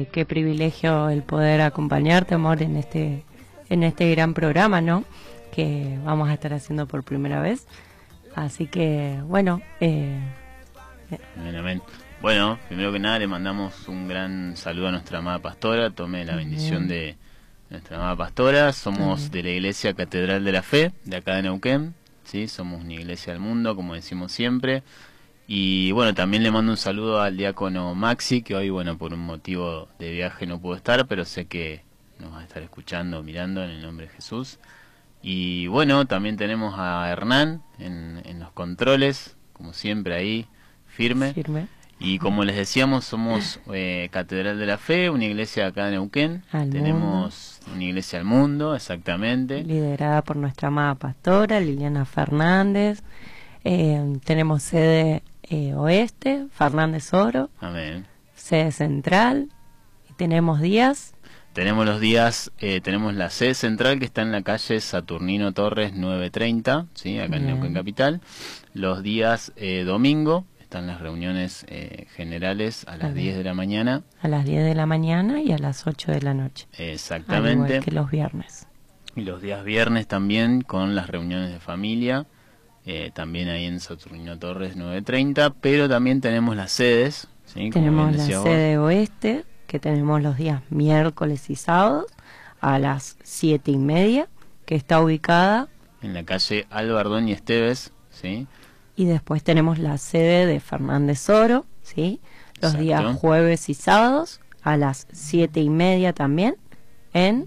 qué privilegio el poder acompañarte, amor, en este gran programa, ¿no? Que vamos a estar haciendo por primera vez. Así que, bueno. Amén, amén. Bueno, primero que nada le mandamos un gran saludo a nuestra amada pastora. Tome la bendición de nuestra amada pastora. Somos de la Iglesia Catedral de la Fe, de acá de Neuquén. ¿Sí? Somos una iglesia del mundo, como decimos siempre. Y bueno, también le mando un saludo al diácono Maxi, que hoy, bueno, por un motivo de viaje no pudo estar, pero sé que nos va a estar escuchando, mirando, en el nombre de Jesús. Y bueno, también tenemos a Hernán en los controles, como siempre ahí, firme. Y como les decíamos, somos Catedral de la Fe, una iglesia acá de Neuquén. Tenemos una iglesia al mundo, exactamente. Liderada por nuestra amada pastora, Liliana Fernández. Tenemos sede oeste, Fernández Oro. Amén. Sede central. Y tenemos días. Tenemos los días, tenemos la sede central que está en la calle Saturnino Torres 930, ¿sí? Acá en Neuquén Capital. Los días domingo están las reuniones generales a las 10 de la mañana. A las 10 de la mañana y a las 8 de la noche. Exactamente. Al igual que los viernes. Y los días viernes también con las reuniones de familia, también ahí en Saturnino Torres 930, pero también tenemos las sedes, ¿sí? Tenemos la sede oeste, que tenemos los días miércoles y sábados a las 7:30, que está ubicada en la calle Albardón y Esteves, ¿sí? Y después tenemos la sede de Fernández Oro, ¿sí? Los días jueves y sábados a las 7:30 también en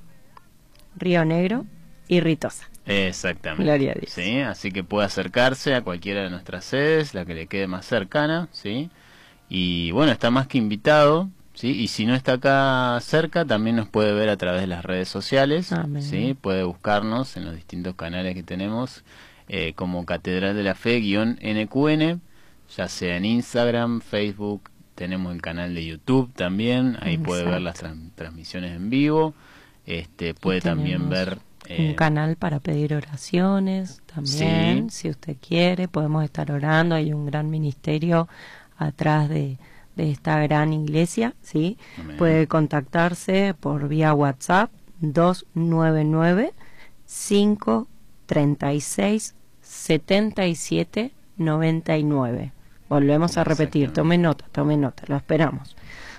Río Negro y Ritosa. Exactamente. Gloria a Dios. ¿Sí? Así que puede acercarse a cualquiera de nuestras sedes, la que le quede más cercana, ¿sí? Y bueno, está más que invitado, ¿sí? Y si no está acá cerca, también nos puede ver a través de las redes sociales. Amén. ¿Sí? Puede buscarnos en los distintos canales que tenemos, como Catedral de la Fe _NQN, ya sea en Instagram, Facebook, tenemos el canal de YouTube también, ahí puede ver las transmisiones en vivo, puede también ver un canal para pedir oraciones también, si usted quiere, podemos estar orando, hay un gran ministerio atrás de esta gran iglesia, ¿sí? Amén. Puede contactarse por vía WhatsApp 299-536-7799. Volvemos a repetir, tome nota, lo esperamos.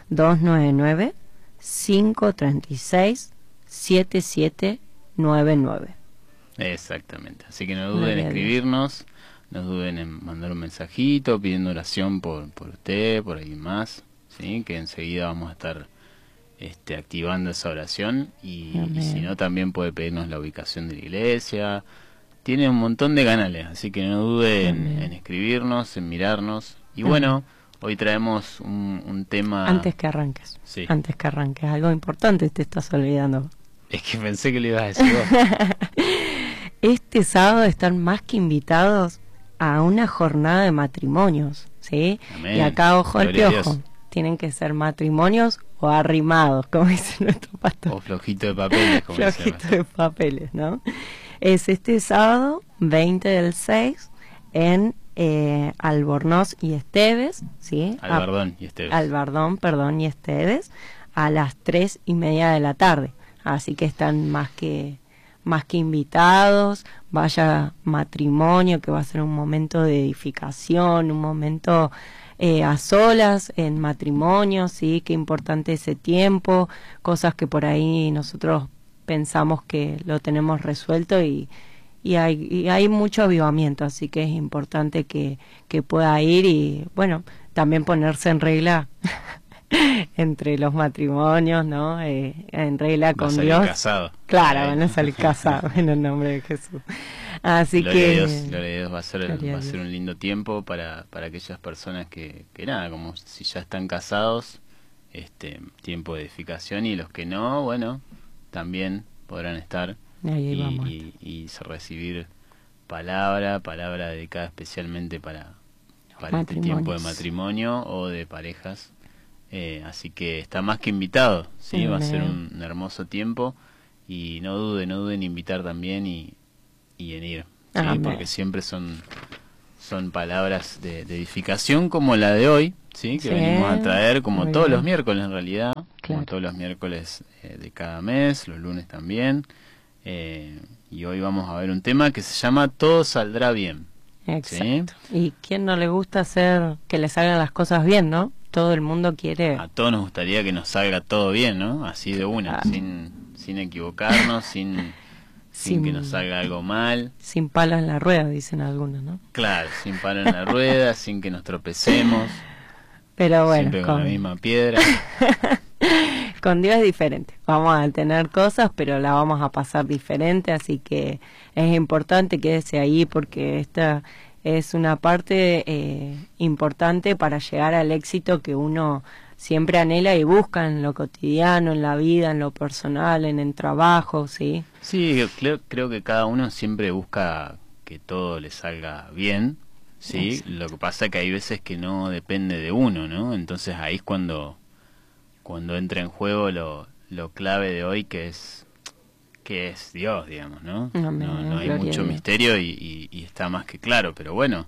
299-536-7799. Exactamente, así que no duden en escribirnos, no duden en mandar un mensajito pidiendo oración por usted, por alguien más, ¿sí? Que enseguida vamos a estar activando esa oración y si no también puede pedirnos la ubicación de la iglesia. Tiene un montón de canales, así que no duden en escribirnos, en mirarnos. Y bueno, hoy traemos un tema... Antes que arranques, algo importante te estás olvidando. Es que pensé que lo ibas a decir vos. Este sábado están más que invitados a una jornada de matrimonios, ¿sí? Amén. Y acá, ojo al Gloria a piojo, Dios. tienen que ser matrimonios o arrimados, como dice nuestro pastor. O flojito de papeles, como dice. Flojito de papeles, ¿no? Es este sábado, 20/6, en Albornoz y Esteves, ¿sí? Albardón y Esteves. Albardón, perdón, y Esteves, a las 3:30 de la tarde. Así que están más que invitados. Vaya matrimonio, que va a ser un momento de edificación, un momento a solas en matrimonio, sí, qué importante ese tiempo, cosas que por ahí nosotros pensamos que lo tenemos resuelto y hay mucho avivamiento, así que es importante que pueda ir y bueno, también ponerse en regla entre los matrimonios, ¿no? En regla con Dios. Casado. Claro, van a salir casados en el nombre de Jesús. Así Gloria que a Dios, va a ser un lindo tiempo para aquellas personas que nada, como si ya están casados, tiempo de edificación, y los que no, bueno, también podrán estar y recibir palabra dedicada especialmente para este tiempo de matrimonio o de parejas. Así que está más que invitado, ¿sí? Va a ser un hermoso tiempo y no duden en invitar también y en ir, ¿sí? Porque siempre son palabras de edificación como la de hoy, ¿sí? Que venimos a traer como todos los miércoles en realidad, como todos los miércoles de cada mes, los lunes también. Y hoy vamos a ver un tema que se llama Todo saldrá bien. Exacto. ¿Sí? ¿Y quién no le gusta hacer que le salgan las cosas bien, no? Todo el mundo quiere... A todos nos gustaría que nos salga todo bien, ¿no? Así de una, sin equivocarnos, sin que nos salga algo mal. Sin palos en la rueda, dicen algunos, ¿no? Claro, sin palos en la rueda, sin que nos tropecemos. Pero bueno, siempre con la misma piedra. Con Dios es diferente. Vamos a tener cosas, pero la vamos a pasar diferente, así que es importante quédese ahí porque esta es una parte importante para llegar al éxito que uno siempre anhela y busca en lo cotidiano, en la vida, en lo personal, en el trabajo, ¿sí? Sí, creo que cada uno siempre busca que todo le salga bien, ¿sí? Exacto. Lo que pasa es que hay veces que no depende de uno, ¿no? Entonces ahí es cuando entra en juego lo clave de hoy, que es Dios, digamos, ¿no? No hay mucho misterio y está más que claro, pero bueno,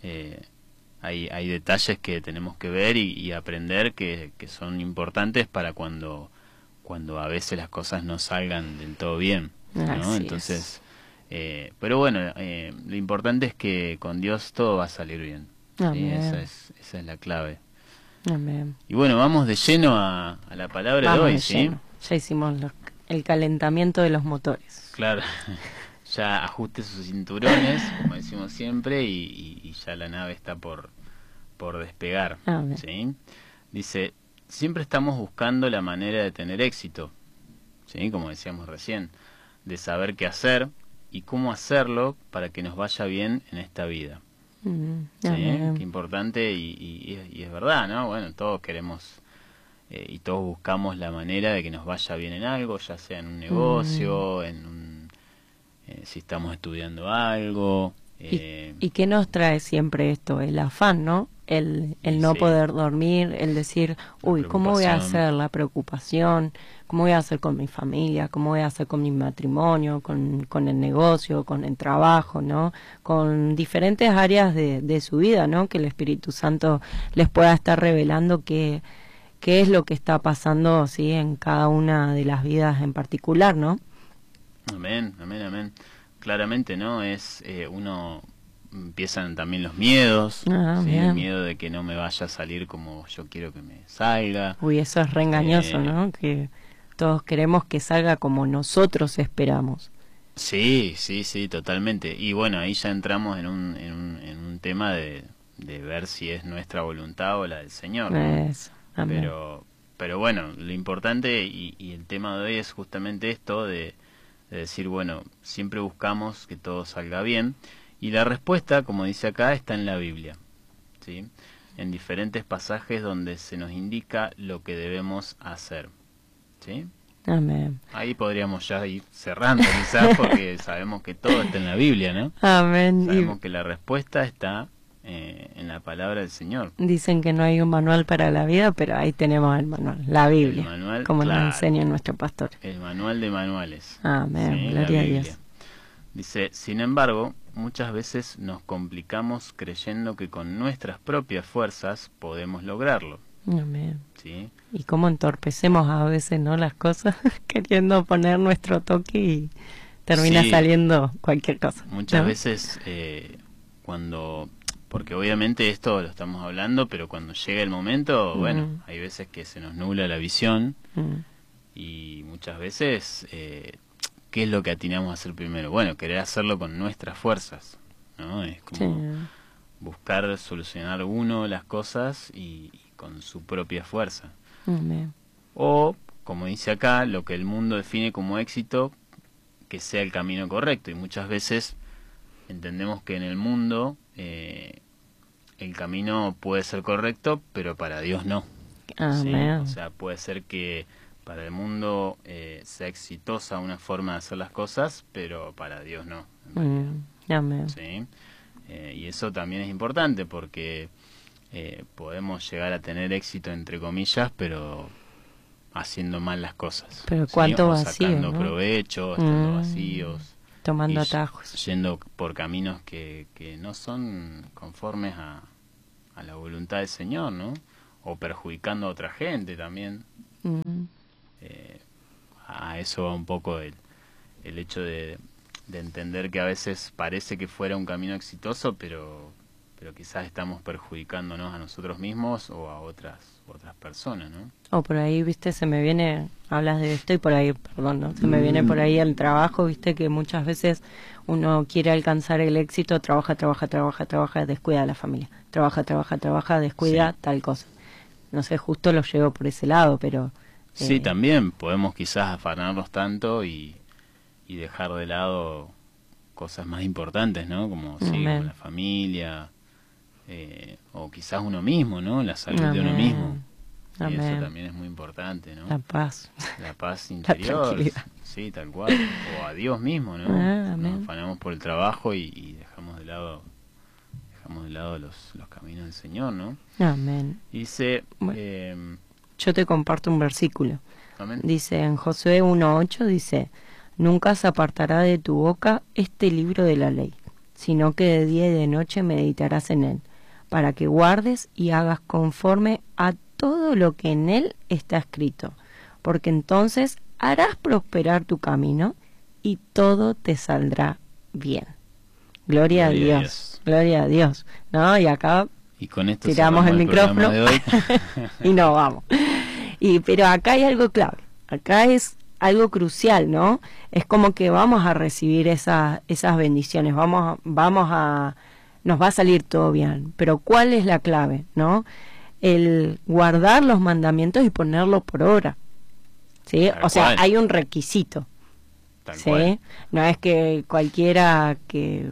hay detalles que tenemos que ver y aprender que son importantes para cuando a veces las cosas no salgan del todo bien, ¿no? Entonces, pero bueno, lo importante es que con Dios todo va a salir bien, ¿sí? Esa es la clave. Amén. Y bueno, vamos de lleno a la palabra de hoy, ¿sí? Lleno. Ya hicimos el calentamiento de los motores. Claro, ya ajuste sus cinturones, como decimos siempre, y ya la nave está por despegar, ¿sí? Dice, siempre estamos buscando la manera de tener éxito, ¿sí? Como decíamos recién, de saber qué hacer y cómo hacerlo para que nos vaya bien en esta vida. ¿Sí? Qué importante y es verdad, ¿no? Bueno, todos queremos y todos buscamos la manera de que nos vaya bien en algo, ya sea en un negocio, si estamos estudiando algo. ¿Y qué nos trae siempre esto? El afán, ¿no? El no poder dormir, el decir, uy, ¿cómo voy a hacer? La preocupación, ¿cómo voy a hacer con mi familia? ¿Cómo voy a hacer con mi matrimonio? Con el negocio, con el trabajo, ¿no? Con diferentes áreas de su vida, ¿no? Que el Espíritu Santo les pueda estar revelando qué es lo que está pasando, ¿sí? En cada una de las vidas en particular, ¿no? Amén, amén, amén. Claramente, ¿no? Uno empiezan también los miedos, ¿sí? El miedo de que no me vaya a salir como yo quiero que me salga. Uy, eso es reengañoso, ¿no? Que todos queremos que salga como nosotros esperamos. Sí, totalmente. Y bueno, ahí ya entramos en un tema de ver si es nuestra voluntad o la del Señor, ¿no? Eso, amén. Pero bueno, lo importante y el tema de hoy es justamente esto de decir, bueno, siempre buscamos que todo salga bien. Y la respuesta, como dice acá, está en la Biblia, ¿sí? En diferentes pasajes donde se nos indica lo que debemos hacer, ¿sí? Amén. Ahí podríamos ya ir cerrando quizás porque sabemos que todo está en la Biblia, ¿no? Amén. Sabemos que la respuesta está en la palabra del Señor. Dicen que no hay un manual para la vida, pero ahí tenemos el manual, la Biblia, el manual, como claro, nos enseña nuestro pastor. El manual de manuales. Amén, ¿sí? Gloria a Dios. Dice, sin embargo, muchas veces nos complicamos creyendo que con nuestras propias fuerzas podemos lograrlo. Amén. ¿Sí? Y cómo entorpecemos a veces, ¿no? Las cosas, queriendo poner nuestro toque y termina saliendo cualquier cosa. Muchas veces porque obviamente esto lo estamos hablando, pero cuando llega el momento, bueno, hay veces que se nos nubla la visión y muchas veces... ¿qué es lo que atinamos a hacer primero? Bueno, querer hacerlo con nuestras fuerzas, ¿no? Es como buscar solucionar uno las cosas y con su propia fuerza. O, como dice acá, lo que el mundo define como éxito, que sea el camino correcto. Y muchas veces entendemos que en el mundo el camino puede ser correcto, pero para Dios no. ¿Sí? O sea, puede ser que para el mundo sea exitosa una forma de hacer las cosas, pero para Dios no. Amén. ¿Sí? Y eso también es importante porque podemos llegar a tener éxito, entre comillas, pero haciendo mal las cosas. Pero cuánto vacío, sacando provecho, estando vacíos. Tomando atajos. Yendo por caminos que no son conformes a la voluntad del Señor, ¿no? O perjudicando a otra gente también. Mm. A eso va un poco el hecho de entender que a veces parece que fuera un camino exitoso, pero quizás estamos perjudicándonos a nosotros mismos o a otras personas, ¿no? O por ahí, viste, se me viene, hablas de esto y por ahí, perdón, ¿no? Se me viene por ahí el trabajo, viste, que muchas veces uno quiere alcanzar el éxito, trabaja, descuida a la familia. Trabaja, descuida Sí. tal cosa. No sé, justo lo llevo por ese lado, pero... Sí, también podemos quizás afanarnos tanto y dejar de lado cosas más importantes, ¿no? Como, sí, como la familia, o quizás uno mismo, ¿no? La salud de uno mismo. Y eso también es muy importante, ¿no? La paz. La paz interior, sí, tal cual. O a Dios mismo, ¿no? Nos afanamos por el trabajo y dejamos de lado los caminos del Señor, ¿no? Amén. Dice... Bueno, yo te comparto un versículo. Amén. Dice en Josué 1:8, dice: nunca se apartará de tu boca este libro de la ley, sino que de día y de noche meditarás en él, para que guardes y hagas conforme a todo lo que en él está escrito, porque entonces harás prosperar tu camino y todo te saldrá bien. Gloria a Dios, gloria a Dios, ¿no? Y acá y con esto tiramos el micrófono de hoy. y nos vamos. Pero acá hay algo clave, acá es algo crucial, ¿no? Es como que vamos a recibir esas bendiciones, nos va a salir todo bien, pero ¿cuál es la clave, no? El guardar los mandamientos y ponerlos por obra, ¿sí? O sea, hay un requisito, ¿sí? No es que cualquiera que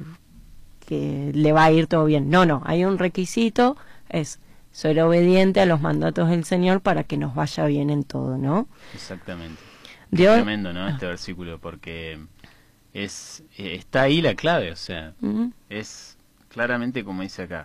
le va a ir todo bien, no, hay un requisito, es ser obediente a los mandatos del Señor para que nos vaya bien en todo, ¿no? Exactamente. Dios... Es tremendo, ¿no? Este versículo, porque está ahí la clave, o sea, es claramente como dice acá,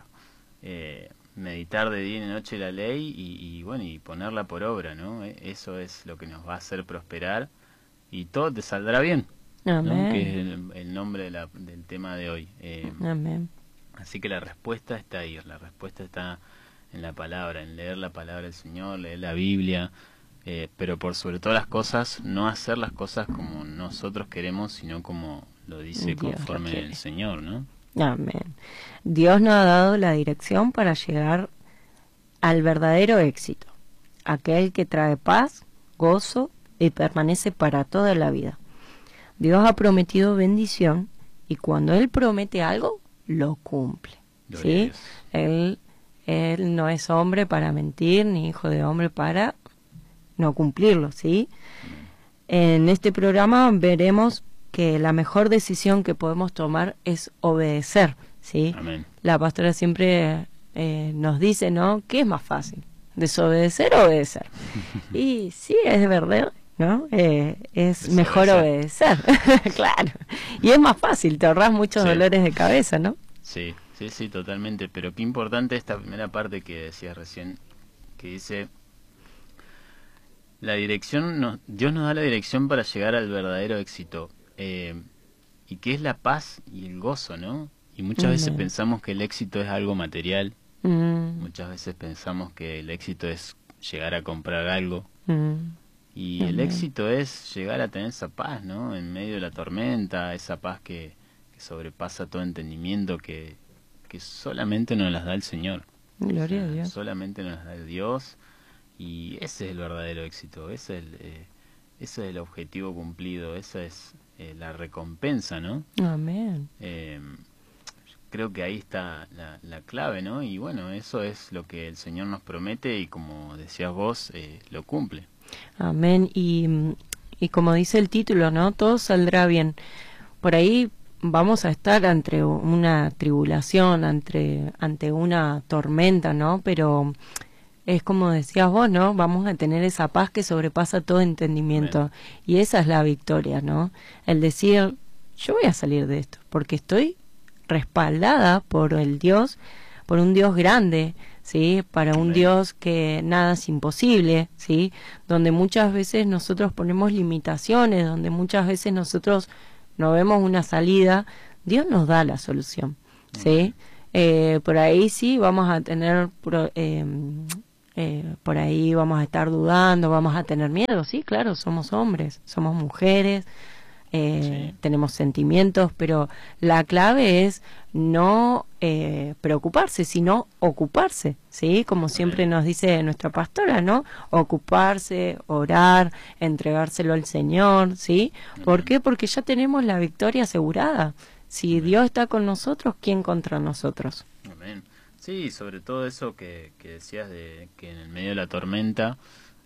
meditar de día y de noche la ley y bueno, y ponerla por obra, ¿no? Eso es lo que nos va a hacer prosperar y todo te saldrá bien, ¿no? Que es el nombre del tema de hoy. Amén. Así que la respuesta está ahí, la respuesta está en la palabra, en leer la palabra del Señor, leer la Biblia, pero por sobre todas las cosas, no hacer las cosas como nosotros queremos, sino como lo dice Dios conforme el Señor, ¿no? Amén. Dios nos ha dado la dirección para llegar al verdadero éxito, aquel que trae paz, gozo y permanece para toda la vida. Dios ha prometido bendición y cuando Él promete algo, lo cumple, ¿sí? Él no es hombre para mentir, ni hijo de hombre para no cumplirlo, ¿sí? En este programa veremos que la mejor decisión que podemos tomar es obedecer, ¿sí? Amén. La pastora siempre nos dice, ¿no? ¿Qué es más fácil? ¿Desobedecer o obedecer? Y sí, es verdad, ¿no? Es mejor obedecer, claro. Y es más fácil, te ahorras muchos dolores de cabeza, ¿no? Sí, totalmente. Pero qué importante esta primera parte que decías recién, que dice... La dirección, Dios nos da la dirección para llegar al verdadero éxito, y que es la paz y el gozo, ¿no? Y muchas veces pensamos que el éxito es algo material, muchas veces pensamos que el éxito es llegar a comprar algo, y el éxito es llegar a tener esa paz, ¿no? En medio de la tormenta, esa paz que sobrepasa todo entendimiento, que solamente nos las da el Señor. Gloria a Dios. Solamente nos las da Dios. Y ese es el verdadero éxito, ese es el objetivo cumplido, esa es la recompensa, ¿no? Amén. Creo que ahí está la clave, ¿no? Y bueno, eso es lo que el Señor nos promete y como decías vos, lo cumple. Amén. Y como dice el título, ¿no? Todo saldrá bien. Por ahí vamos a estar ante una tribulación, ante una tormenta, ¿no? Pero... es como decías vos, ¿no? Vamos a tener esa paz que sobrepasa todo entendimiento. Amén. Y esa es la victoria, ¿no? El decir, yo voy a salir de esto, porque estoy respaldada por el Dios, por un Dios grande, ¿sí? Para un Amén. Dios que nada es imposible, ¿sí? Donde muchas veces nosotros ponemos limitaciones, donde muchas veces nosotros no vemos una salida, Dios nos da la solución, ¿sí? Por ahí sí vamos a tener por ahí vamos a estar dudando, vamos a tener miedo, sí, claro, somos hombres, somos mujeres, tenemos sentimientos, pero la clave es no preocuparse, sino ocuparse, ¿sí? Como siempre nos dice nuestra pastora, ¿no? Ocuparse, orar, entregárselo al Señor, ¿sí? ¿Por qué? Porque ya tenemos la victoria asegurada. Si Dios está con nosotros, ¿quién contra nosotros? Amén. Sí, sobre todo eso que decías de que en el medio de la tormenta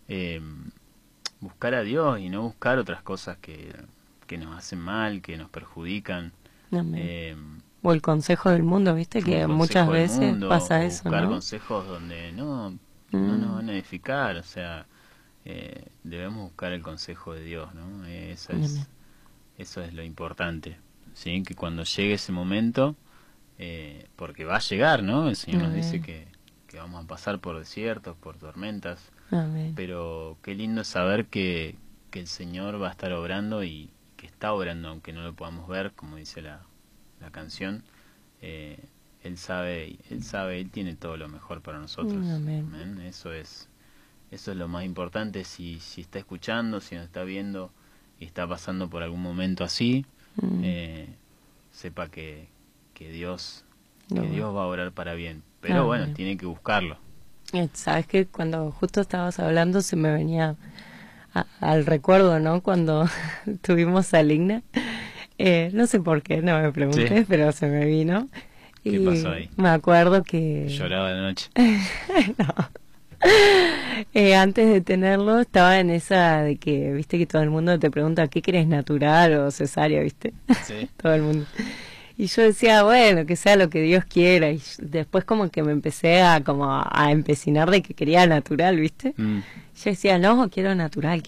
buscar a Dios y no buscar otras cosas que nos hacen mal, que nos perjudican. O el consejo del mundo, ¿viste? Que muchas veces pasa eso, buscar ¿no? consejos donde no nos van a edificar, o sea, debemos buscar el consejo de Dios, ¿no? Eso es lo importante, ¿sí? Que cuando llegue ese momento, porque va a llegar, ¿no? El Señor nos dice que vamos a pasar por desiertos, por tormentas, pero qué lindo saber que el Señor va a estar obrando y que está obrando, aunque no lo podamos ver, como dice la canción. Él sabe, Él tiene todo lo mejor para nosotros. Amén. Eso es lo más importante. Si está escuchando, si nos está viendo y está pasando por algún momento así, sepa que Dios va a obrar para bien. Pero bueno, tiene que buscarlo. Sabes que cuando justo estabas hablando se me venía al recuerdo, ¿no? Cuando tuvimos a Ligna, no sé por qué, no me preguntes, ¿sí? Pero se me vino. ¿Qué pasó ahí? Me acuerdo que... Lloraba de noche. No. Antes de tenerlo estaba en esa de que, viste que todo el mundo te pregunta ¿qué querés, natural o cesárea, viste? Sí. Todo el mundo. Y yo decía, bueno, que sea lo que Dios quiera. Y después como que me empecé a empecinar de que quería natural, ¿viste? Yo decía, no, quiero natural.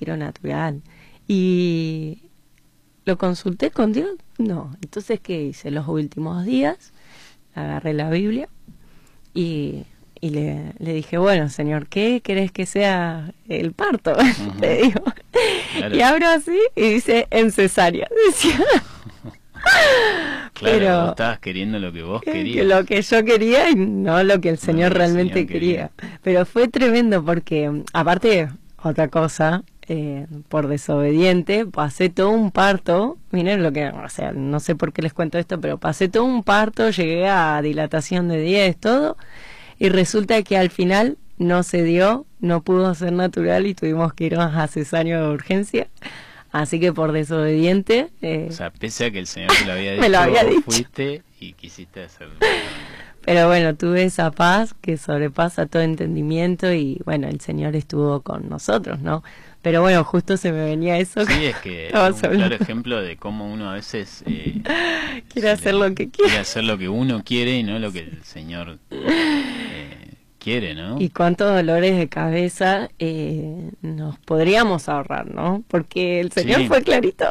Y lo consulté con Dios, no. Entonces, ¿qué hice? Los últimos días agarré la Biblia y le dije, bueno, Señor, ¿qué querés que sea el parto? Le digo. Claro. Y abro así y dice, en cesárea. Decía... Claro, pero vos estabas queriendo lo que vos querías. Lo que yo quería y no lo que el Señor realmente quería. Pero fue tremendo porque, aparte, otra cosa, por desobediente, pasé todo un parto. Miren lo que, o sea, no sé por qué les cuento esto, pero pasé todo un parto, llegué a dilatación de 10, todo, y resulta que al final no se dio, no pudo ser natural y tuvimos que irnos a cesárea de urgencia. Así que por desobediente... o sea, pese a que el Señor te lo había dicho, me lo había dicho. Fuiste y quisiste hacerlo. Pero bueno, tuve esa paz que sobrepasa todo entendimiento y bueno, el Señor estuvo con nosotros, ¿no? Pero bueno, justo se me venía eso. Sí, es que es un claro ejemplo de cómo uno a veces... quiere hacer lo que quiere. Quiere hacer lo que uno quiere y no lo que el Señor... quiere, ¿no? Y cuántos dolores de cabeza nos podríamos ahorrar, ¿no? Porque el Señor fue clarito.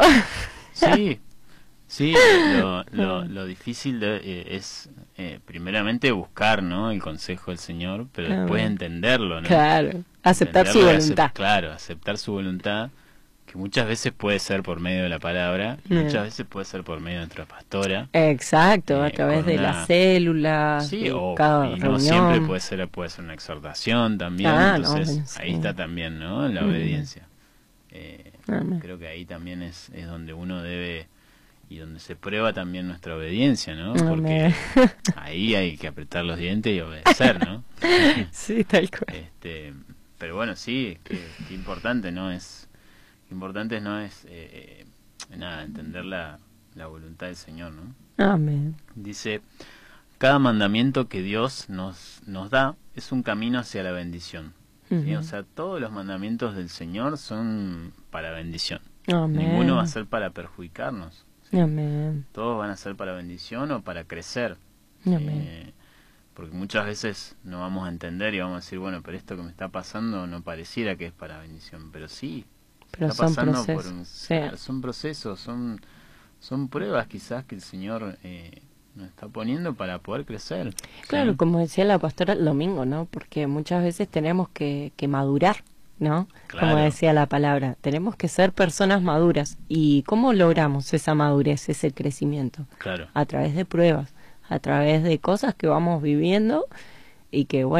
Sí, lo difícil es primeramente buscar, ¿no? El consejo del Señor, pero después entenderlo, ¿no? Claro, aceptar su voluntad. Aceptar su voluntad, que muchas veces puede ser por medio de la palabra, muchas veces puede ser por medio de nuestra pastora. Exacto, a través de las células, sí, de cada y reunión. no siempre puede ser una exhortación también, entonces ahí está también, ¿no? La obediencia. Creo que ahí también es donde uno debe, y donde se prueba también nuestra obediencia, ¿no? Porque ahí hay que apretar los dientes y obedecer, ¿no? Sí, tal cual. Pero bueno, sí, que importante, ¿no? Importante no es entender la voluntad del Señor, ¿no? Amén. Dice, cada mandamiento que Dios nos da es un camino hacia la bendición. ¿Sí? O sea, todos los mandamientos del Señor son para bendición. Amén. Ninguno va a ser para perjudicarnos. ¿Sí? Amén. Todos van a ser para bendición o para crecer. Amén. Porque muchas veces no vamos a entender y vamos a decir, bueno, pero esto que me está pasando no pareciera que es para bendición, pero sí. Pero está pasando son procesos. Son pruebas quizás que el Señor nos está poniendo para poder crecer. Claro, ¿sí? como decía la pastora el domingo, ¿no? Porque muchas veces tenemos que madurar, ¿no? Claro. Como decía la palabra, tenemos que ser personas maduras. ¿Y cómo logramos esa madurez, ese crecimiento? Claro. A través de pruebas, a través de cosas que vamos viviendo y que, bueno,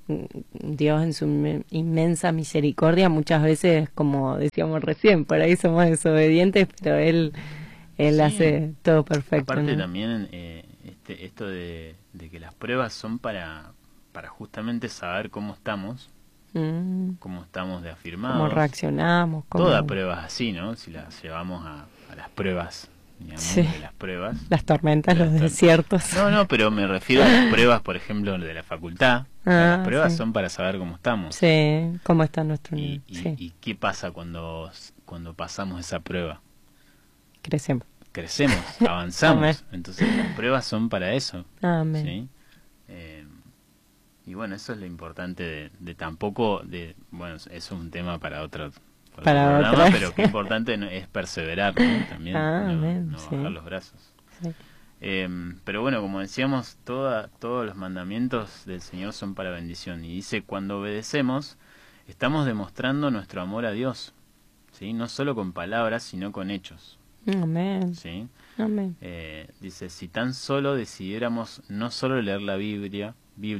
Dios en su inmensa misericordia, muchas veces, como decíamos recién, por ahí somos desobedientes, pero Él Sí. hace todo perfecto. Aparte ¿no? también esto de que las pruebas son para justamente saber cómo estamos de afirmados. Cómo reaccionamos. Toda prueba es así, ¿no? Si las llevamos a las pruebas, digamos, Sí. de las pruebas. Las tormentas, los desiertos. No, pero me refiero a las pruebas, por ejemplo, de la facultad. Las pruebas son para saber cómo estamos. Sí, cómo está nuestro Y, sí. ¿Y qué pasa cuando pasamos esa prueba? Crecemos, avanzamos. Amén. Entonces las pruebas son para eso. Amén. ¿Sí? Y bueno, eso es lo importante de tampoco, bueno, eso es un tema para otro programa, pero qué importante es perseverar, ¿no? También, no bajar los brazos. Sí. Pero bueno, como decíamos, todos los mandamientos del Señor son para bendición. Y dice, cuando obedecemos, estamos demostrando nuestro amor a Dios, ¿sí? No solo con palabras, sino con hechos. Amén. ¿Sí? Amén. Dice, si tan solo decidiéramos no solo leer la Biblia,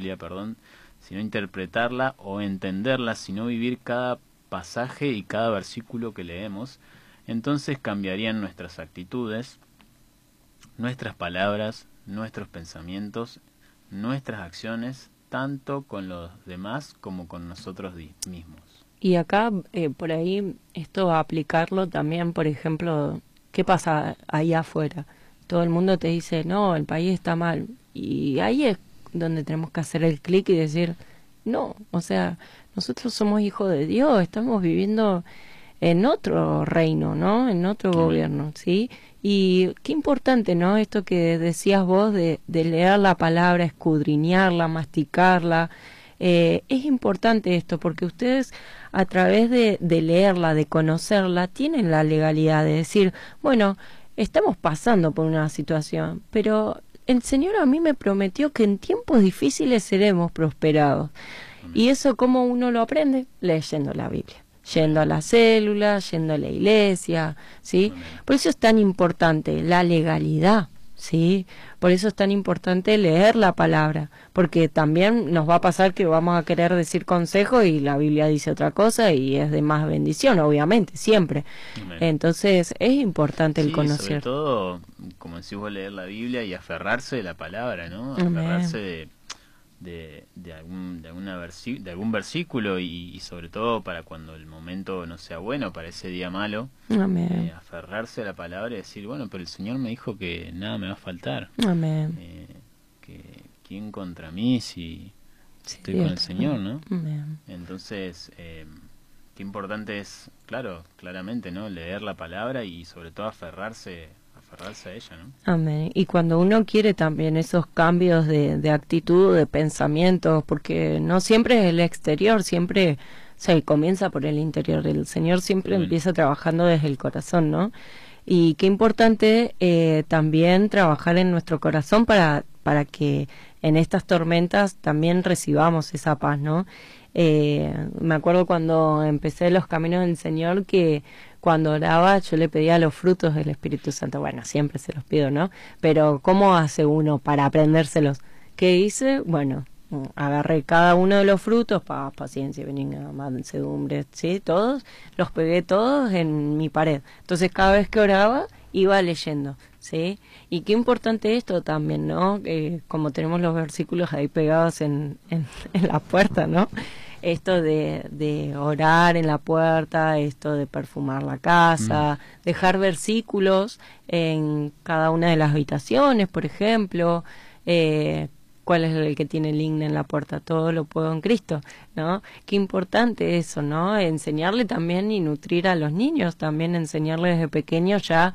sino interpretarla o entenderla, sino vivir cada pasaje y cada versículo que leemos, entonces cambiarían nuestras actitudes, nuestras palabras, nuestros pensamientos, nuestras acciones, tanto con los demás como con nosotros mismos. Y acá, por ahí, esto va a aplicarlo también, por ejemplo, ¿qué pasa ahí afuera? Todo el mundo te dice, no, el país está mal. Y ahí es donde tenemos que hacer el clic y decir, no, o sea, nosotros somos hijos de Dios, estamos viviendo en otro reino, ¿no? En otro gobierno, ¿sí? Y qué importante, ¿no? Esto que decías vos de leer la palabra, escudriñarla, masticarla. Es importante esto porque ustedes a través de leerla, de conocerla, tienen la legalidad de decir, bueno, estamos pasando por una situación, pero el Señor a mí me prometió que en tiempos difíciles seremos prosperados. ¿Y eso cómo uno lo aprende? Leyendo la Biblia, yendo a la célula, yendo a la iglesia, ¿sí? Por eso es tan importante la legalidad, ¿sí? Por eso es tan importante leer la palabra, porque también nos va a pasar que vamos a querer decir consejo y la Biblia dice otra cosa y es de más bendición, obviamente, siempre. Amén. Entonces es importante el conocer. Sobre todo, como decís vos, leer la Biblia y aferrarse de la palabra, ¿no? Aferrarse de algún versículo y sobre todo para cuando el momento no sea bueno, para ese día malo, aferrarse a la palabra y decir, bueno, pero el Señor me dijo que nada me va a faltar. Amén. ¿Quién contra mí si estoy con el Señor, no? Amén. Entonces, qué importante es, claramente, ¿no? Leer la palabra y sobre todo aferrarse a ella, ¿no? Amén. Y cuando uno quiere también esos cambios de actitud, de pensamiento, porque no siempre es el exterior, siempre se comienza por el interior. El Señor siempre empieza trabajando desde el corazón, ¿no? Y qué importante también trabajar en nuestro corazón para que en estas tormentas también recibamos esa paz, ¿no? Me acuerdo cuando empecé los caminos del Señor que cuando oraba yo le pedía los frutos del Espíritu Santo. Bueno, siempre se los pido, ¿no? Pero ¿cómo hace uno para aprendérselos? ¿Qué hice? Bueno, agarré cada uno de los frutos, paz, paciencia, benigna, mansedumbre, ¿sí? Todos, los pegué todos en mi pared. Entonces cada vez que oraba iba leyendo, ¿sí? Y qué importante esto también, ¿no? Como tenemos los versículos ahí pegados en la puerta, ¿no? Esto de orar en la puerta, esto de perfumar la casa, dejar versículos en cada una de las habitaciones, por ejemplo, cuál es el que tiene el himno en la puerta, todo lo puedo en Cristo, ¿no? Qué importante eso, ¿no? Enseñarle también y nutrir a los niños, también enseñarles desde pequeños ya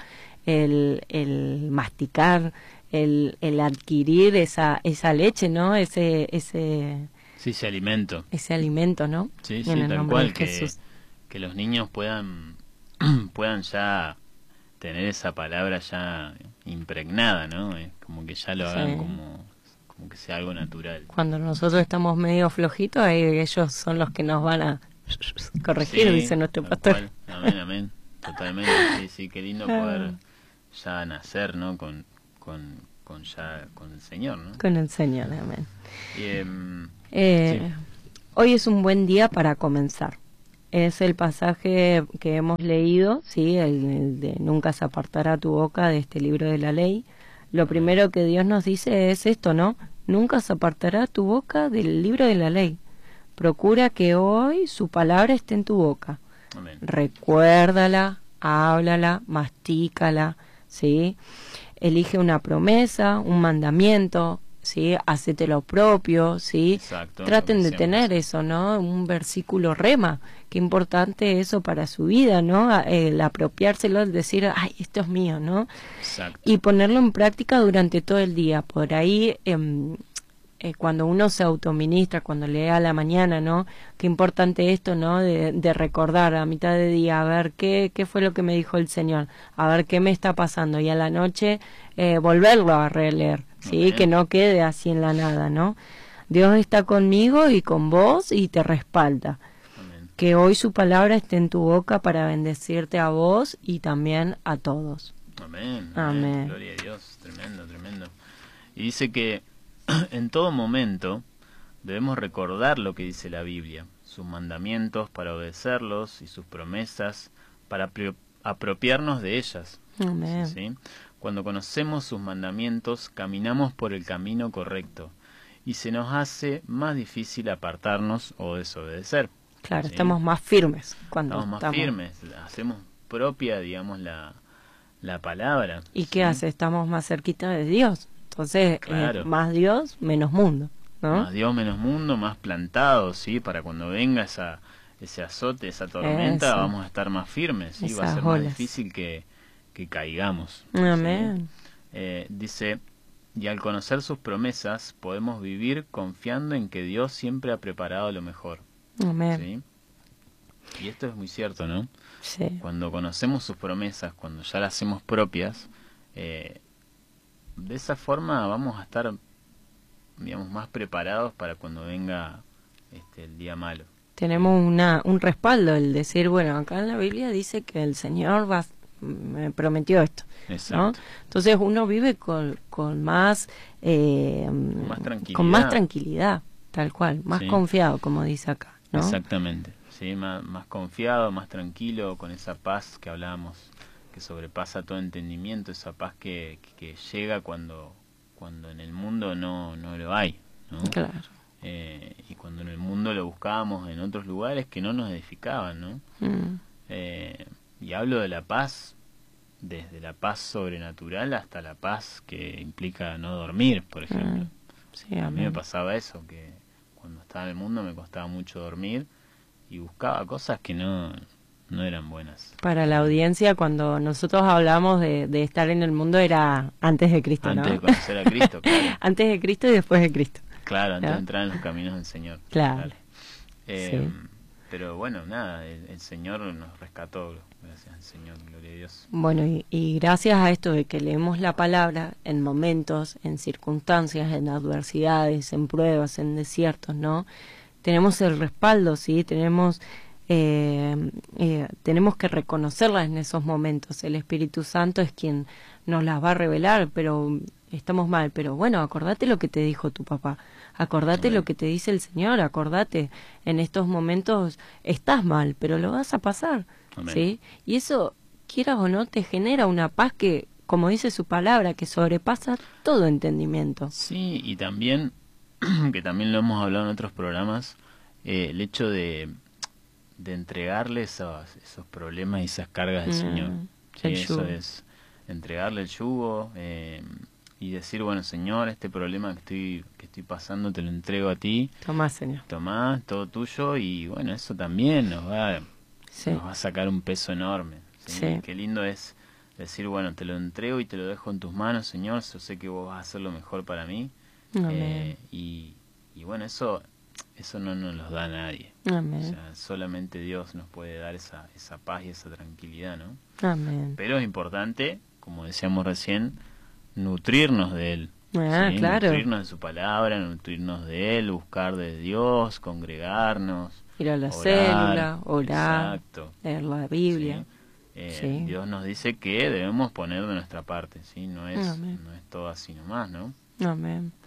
el masticar, el adquirir esa leche, ¿no? Ese alimento. Ese alimento, ¿no? Sí, tal cual, que los niños puedan ya tener esa palabra ya impregnada, ¿no? Como que ya lo hagan como que sea algo natural. Cuando nosotros estamos medio flojitos, ahí ellos son los que nos van a corregir, dice nuestro pastor. Amén, amén. Totalmente. Sí, qué lindo poder ya nacer, ¿no? Con el Señor, ¿no? Con el Señor, amén. Hoy es un buen día para comenzar. Es el pasaje que hemos leído, ¿sí? El de nunca se apartará tu boca de este libro de la ley. Lo primero que Dios nos dice es esto, ¿no? Nunca se apartará tu boca del libro de la ley. Procura que hoy su palabra esté en tu boca. Amén. Recuérdala, háblala, mastícala, ¿sí? Elige una promesa, un mandamiento, ¿sí? Hacete lo propio, ¿sí? Exacto, Traten de tener eso, ¿no? Un versículo rema. Qué importante eso para su vida, ¿no? El apropiárselo, el decir, ay, esto es mío, ¿no? Exacto. Y ponerlo en práctica durante todo el día. Por ahí, cuando uno se autoministra, cuando lee a la mañana, ¿no? Qué importante esto, ¿no? De recordar a mitad de día, a ver qué fue lo que me dijo el Señor, a ver qué me está pasando, y a la noche volverlo a releer, ¿sí? Que no quede así en la nada, ¿no? Dios está conmigo y con vos y te respalda. Amén. Que hoy su palabra esté en tu boca para bendecirte a vos y también a todos. Amén. Amén. Gloria a Dios. Tremendo, tremendo. Y dice que en todo momento debemos recordar lo que dice la Biblia, sus mandamientos para obedecerlos y sus promesas para apropiarnos de ellas. Amén. ¿Sí? Cuando conocemos sus mandamientos, caminamos por el camino correcto y se nos hace más difícil apartarnos o desobedecer. Claro, ¿Sí? estamos más firmes cuando Estamos más firmes, hacemos propia, digamos, la palabra. ¿Y ¿sí? qué hace? Estamos más cerquita de Dios. Entonces, Claro. más Dios, menos mundo, ¿no? Más Dios, menos mundo, más plantados, ¿sí? Para cuando venga ese azote, esa tormenta, Eso. vamos a estar más firmes, ¿sí? Va a Esas ser más olas. difícil que caigamos. Amén. ¿sí? Dice, y al conocer sus promesas, podemos vivir confiando en que Dios siempre ha preparado lo mejor. Amén. ¿Sí? Y esto es muy cierto, ¿no? Sí. Cuando conocemos sus promesas, cuando ya las hacemos propias, de esa forma vamos a estar, digamos, más preparados para cuando venga el día malo. Tenemos un respaldo, el decir, bueno, acá en la Biblia dice que el Señor me prometió esto, ¿no? Exacto. Entonces uno vive con más con más tranquilidad, tal cual, más Sí. confiado, como dice acá, ¿no? Exactamente, ¿sí? Más confiado, más tranquilo, con esa paz que hablábamos, que sobrepasa todo entendimiento, esa paz que llega cuando en el mundo no lo hay, ¿no? Claro. Y cuando en el mundo lo buscábamos en otros lugares que no nos edificaban, ¿no? Y hablo de la paz, desde la paz sobrenatural hasta la paz que implica no dormir, por ejemplo. Sí, A mí me amén. pasaba eso, que cuando estaba en el mundo me costaba mucho dormir y buscaba cosas que no eran buenas. Para la audiencia, cuando nosotros hablamos de estar en el mundo, era antes de Cristo, Antes ¿no? de conocer a Cristo, claro. Antes de Cristo y después de Cristo. Claro, antes ¿no? de entrar en los caminos del Señor. Claro. Sí. Pero bueno, nada, el Señor nos rescató, gracias al Señor, gloria a Dios. Bueno, y gracias a esto de que leemos la palabra en momentos, en circunstancias, en adversidades, en pruebas, en desiertos, ¿no? Tenemos el respaldo, ¿sí? Tenemos que reconocerlas en esos momentos. El Espíritu Santo es quien nos las va a revelar, pero estamos mal. Pero bueno, acordate lo que te dijo tu papá, acordate lo que te dice el Señor, acordate, en estos momentos estás mal, pero lo vas a pasar, Amén. ¿sí? Y eso, quieras o no, te genera una paz que, como dice su palabra, que sobrepasa todo entendimiento. Sí, y también, que también lo hemos hablado en otros programas, el hecho de entregarle esos problemas y esas cargas al Señor. Sí, eso es entregarle el yugo y decir, bueno, Señor, este problema que estoy pasando te lo entrego a ti. Tomás, Señor. Tomás, todo tuyo, y bueno, eso también nos va a sacar un peso enorme. ¿sí? Sí. Qué lindo es decir, bueno, te lo entrego y te lo dejo en tus manos, Señor, yo sé que vos vas a hacer lo mejor para mí. Y bueno, eso no nos lo da nadie. Amén. O sea, solamente Dios nos puede dar esa paz y esa tranquilidad, ¿no? Amén. Pero es importante, como decíamos recién, nutrirnos de Él. ¿sí? Claro. Nutrirnos de su palabra, nutrirnos de Él, buscar de Dios, congregarnos. Ir a la célula, orar, exacto, leer la Biblia. Sí. Dios nos dice que debemos poner de nuestra parte, ¿sí? No es todo así nomás, ¿no? Amén.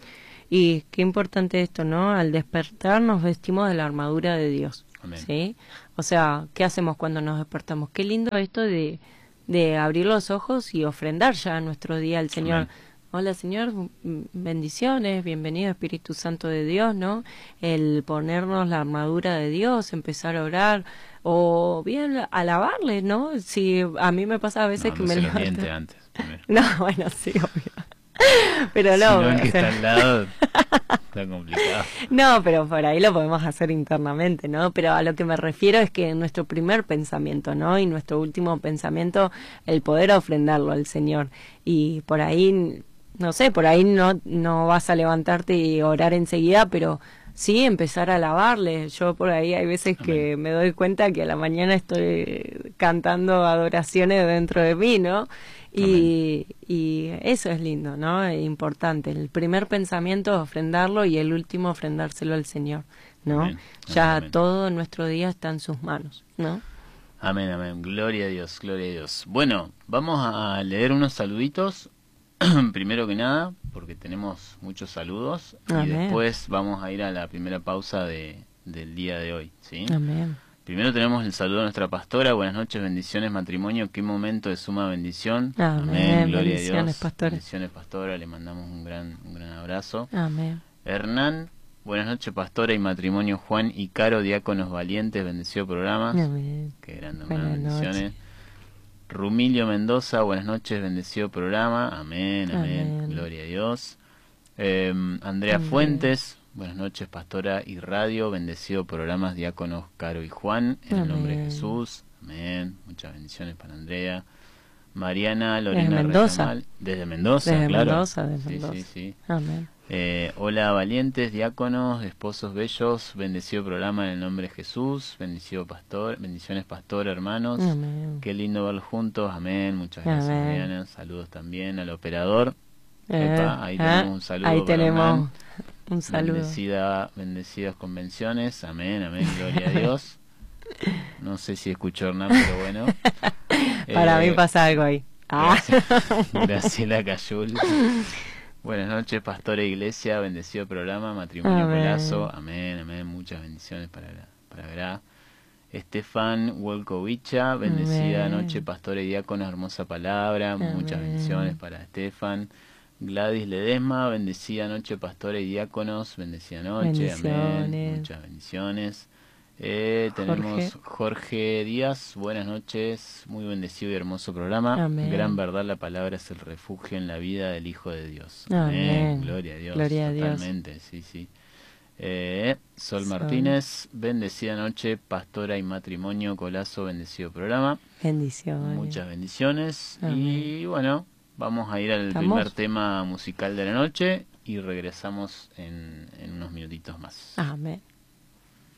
Y qué importante esto, ¿no? Al despertar nos vestimos de la armadura de Dios. Amén. ¿Sí? O sea, ¿qué hacemos cuando nos despertamos? Qué lindo esto de abrir los ojos y ofrendar ya nuestro día al Señor. Amén. Hola Señor, bendiciones, bienvenido Espíritu Santo de Dios, ¿no? El ponernos la armadura de Dios, empezar a orar o bien alabarle, ¿no? Si a mí me pasa a veces que no me se lo levanto. miente antes. Primero. No, bueno, sí, obvio. Pero Si no, no, el o que sea, está al lado está complicado. no, pero por ahí lo podemos hacer internamente, ¿no? Pero a lo que me refiero es que nuestro primer pensamiento, ¿no? Y nuestro último pensamiento, el poder ofrendarlo al Señor. Y por ahí, no sé, por ahí no vas a levantarte y orar enseguida, pero sí empezar a alabarle. Yo por ahí hay veces que me doy cuenta que a la mañana estoy cantando adoraciones dentro de mí, ¿no? Y eso es lindo, ¿no? Es importante. El primer pensamiento es ofrendarlo y el último ofrendárselo al Señor, ¿no? Amén. Ya Amén. todo nuestro día está en sus manos, ¿no? Amén, amén. Gloria a Dios, gloria a Dios. Bueno, vamos a leer unos saluditos. Primero que nada, porque tenemos muchos saludos. Amén. Y después vamos a ir a la primera pausa del día de hoy, ¿sí? Amén. Primero tenemos el saludo a nuestra pastora. Buenas noches, bendiciones, matrimonio. Qué momento de suma bendición. Amén. Gloria Bendiciones, a Dios. pastora. Bendiciones, pastora. Le mandamos un gran abrazo. Amén. Hernán, buenas noches, pastora y matrimonio. Juan y Caro, diáconos valientes, bendecido programa. Amén. Qué grande, Buenas bendiciones. noches. Rumilio Mendoza, buenas noches, bendecido programa. Amén, amén. Amén. Gloria a Dios. Andrea Amén. Fuentes, buenas noches, pastora y radio, bendecido programas, diáconos Caro y Juan, en el nombre de Amén. Jesús. Amén. Muchas bendiciones para Andrea. Mariana Lorena Desde Mendoza. Reyamal, desde Mendoza, Desde claro. Mendoza, desde Sí, Mendoza. sí, sí. Amén. Hola valientes, diáconos, esposos bellos, bendecido programa en el nombre de Jesús, bendecido pastor, bendiciones pastor, hermanos. Amén. Qué lindo verlos juntos, amén. Muchas gracias, Amén. Mariana. Saludos también al operador. Epa, ahí tenemos un saludo ahí para tenemos Hernán. un saludo. Bendecidas convenciones, amén, amén, gloria a Dios. No sé si escuchó Hernán, pero bueno. Para mí pasa algo ahí. Graciela Cayul. Buenas noches, pastora e iglesia, bendecido programa, matrimonio Amén. Colazo, amén, amén, muchas bendiciones para Gra. Estefan Wolkovicha, bendecida Amén. noche, pastora y diácono, hermosa palabra, muchas Amén. bendiciones para Estefan. Gladys Ledesma, bendecida noche, pastora y diáconos, bendecida noche, amén, Bendiciones. muchas bendiciones. Tenemos Jorge Díaz, buenas noches, muy bendecido y hermoso programa. Amén. Gran verdad, la palabra es el refugio en la vida del Hijo de Dios. Amén. Gloria a Dios. Gloria a Dios. Totalmente, sí, sí. Sol Martínez, bendecida noche, pastora y matrimonio, Colazo, bendecido programa. Bendiciones. Muchas bendiciones. Amén. Y bueno, vamos a ir al primer tema musical de la noche y regresamos en unos minutitos más. Amén.